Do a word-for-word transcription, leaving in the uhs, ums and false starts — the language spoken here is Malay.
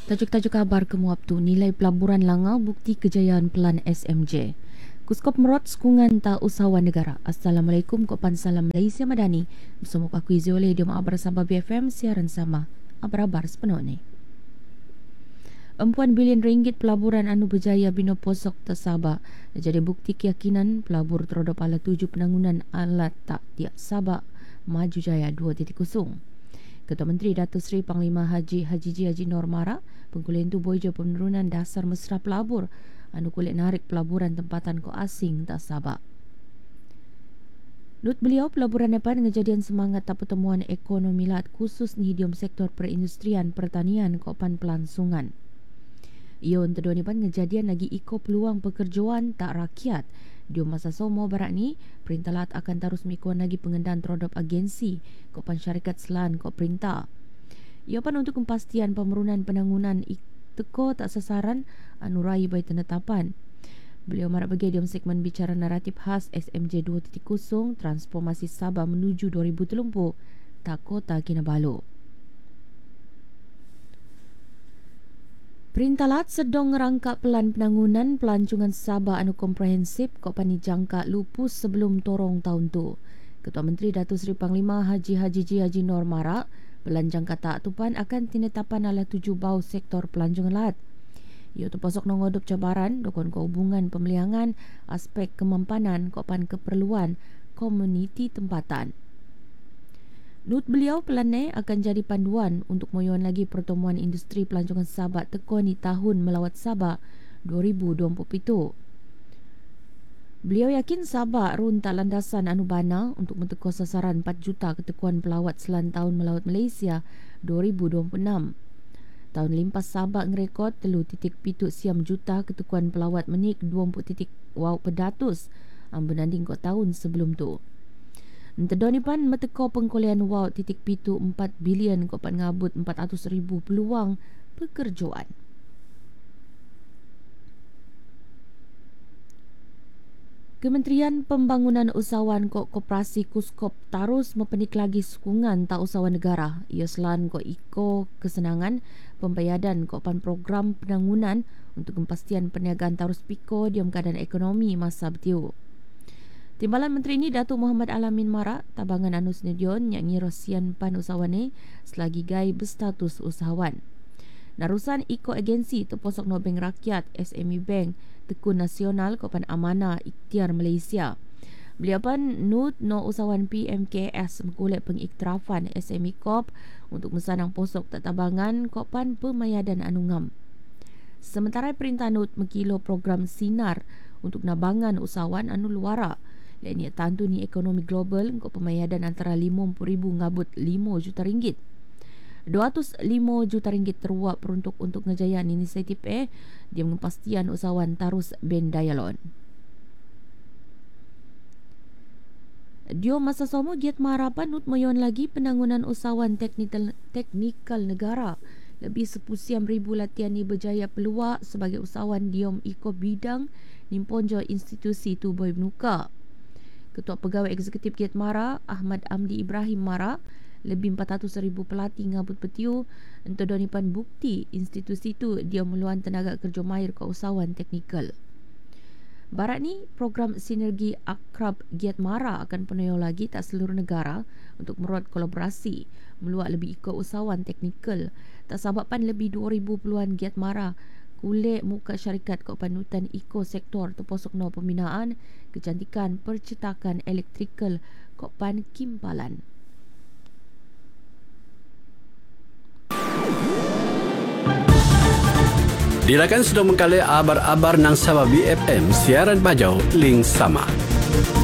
Tajuk-tajuk kabar kemuap tu, nilai pelaburan langau bukti kejayaan Pelan S M J. Kuskop Merot Sekungan Ta Usahawan Negara. Assalamualaikum, Kopan Salam Malaysia Madani. Bersama aku Izzy Oleh, dia abar sampai B F M, siaran sama. Abar-abar sepenuh ni. Empuan bilion ringgit pelaburan anu berjaya bina posok tersabak. Jadi bukti keyakinan pelabur terhadap ala tujuh penangunan alat tak tiap sabak maju jaya dua titik kosong. Ketua Menteri Datuk Seri Panglima Haji Haji Ji Haji Nor Mara, pengkulian tu boja penurunan dasar mesra pelabur anu kulit narik pelaburan tempatan ko asing tak sabak. Nut beliau, pelaburan depan ngejadian semangat tak pertemuan ekonomi lat khusus ni hidiom sektor perindustrian pertanian ko pan pelansungan. Ion terdua ni pan ngejadian lagi iko peluang pekerjaan tak rakyat. Di masa somo barat ni, Perintah Lat akan terus mengikuan lagi pengendalian terhadap agensi kopan syarikat selan kop perintah. Ia pan untuk kepastian pemerunan penangunan teko tak sasaran anu rai bai penetapan. Beliau marak bagi di segmen bicara naratif khas S M J dua titik kosong transformasi Sabah menuju dua ribu tiga puluh tak Kota Kinabalu. Perintah Lat sedang ngerangkap pelan penangunan pelancongan Sabah anu komprehensif kok pani jangka lupus sebelum torong tahun tu. Ketua Menteri Datuk Seri Panglima Haji Haji Ji Haji Nor Mara, pelan jangka tak tupan akan tinetapan ala tujuh bau sektor pelancongan Lat. Ia terpasok nongodup cabaran dokon kehubungan pemeliangan aspek kemampanan kok pan keperluan komuniti tempatan. Nut beliau pelanai akan jadi panduan untuk moyuan lagi pertemuan industri pelancongan Sabah tekoni tahun melawat Sabah dua ribu dua puluh tujuh. Beliau yakin Sabah run tak landasan anu bana untuk menteko sasaran empat juta ketekuan pelawat selan tahun melawat Malaysia dua ribu dua puluh enam. Tahun limpas Sabah ngerekod telu titik pitu siam juta ketekuan pelawat menik dua puluh titik wow pedatus ambunanding kok tahun sebelum tu. Entedoni pan meteko pengkulian wow titik pitu empat bilion kok pan ngabut empat ratus ribu peluang pekerjaan. Kementerian Pembangunan Usahawan kok Koperasi Kuskop tarus mempenik lagi sokongan tak usahawan negara. Ia selan kok iko kesenangan pembayaran kok pan program penangunan untuk kepastian perniagaan tarus piko diam keadaan ekonomi masa betiu. Timbalan Menteri ini Datuk Muhammad Alamin Mara, tabangan anu senedion yang ngirosian pan usahawan selagi gai berstatus usahawan. Narusan iko agensi terposok no Bank Rakyat S M E Bank Tekun Nasional Kopan Amanah Ikhtiar Malaysia. Beliau pan nut no usahawan P M K S mengkulit pengiktirafan S M E Corp untuk mesanang posok tak tabangan Kopan pemayadan anu ngam. Sementara Perintah Nut mengkilo program Sinar untuk nabangan usahawan anu luara. Dan ia tantu ni ekonomi global untuk pemayadan antara lima puluh ribu ngabut lima juta ringgit. dua ratus lima juta ringgit teruap peruntuk untuk ngejayaan inisiatif eh dia mengepastian usahawan tarus ben dialog. Dio masa somo giat maharapan nut mayon lagi penangunan usahawan teknikal teknikal negara. Lebih sepusiam ribu latihan ni berjaya peluang sebagai usahawan diom iko bidang nimponjo institusi tu boy menuka. Ketua Pegawai Eksekutif Giat Mara, Ahmad Amdi Ibrahim Mara, lebih empat ratus ribu pelatih ngabut petiu untuk donipan bukti institusi itu dia meluan tenaga kerja mahir ke usahawan teknikal. Barat ni, program sinergi akrab Giat Mara akan penuh lagi tak seluruh negara untuk meruat kolaborasi meluat lebih ikut usahawan teknikal. Tak sababkan lebih dua ribu peluang Giat Mara kulit muka syarikat kok panutan iko sektor terposok no pembinaan kecantikan percetakan elektrikal kok pan kimpalan. Dilakan sudah mengkali abar-abar nang Sabah B F M siaran bajau link sama.